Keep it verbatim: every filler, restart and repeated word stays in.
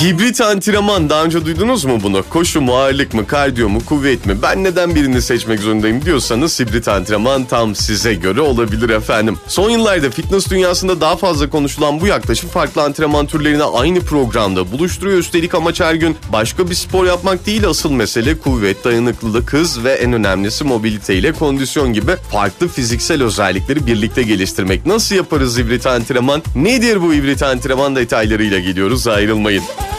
Hibrit antrenman, daha önce duydunuz mu bunu? Koşu mu, ağırlık mı, kardiyo mu, kuvvet mi? Ben neden birini seçmek zorundayım diyorsanız hibrit antrenman tam size göre olabilir efendim. Son yıllarda fitness dünyasında daha fazla konuşulan bu yaklaşım farklı antrenman türlerini aynı programda buluşturuyor. Üstelik amaç her gün başka bir spor yapmak değil, asıl mesele kuvvet, dayanıklılık, hız ve en önemlisi mobilite ile kondisyon gibi farklı fiziksel özellikleri birlikte geliştirmek. Nasıl yaparız hibrit antrenman? Nedir bu hibrit antrenman detaylarıyla geliyoruz, ayrılmayın.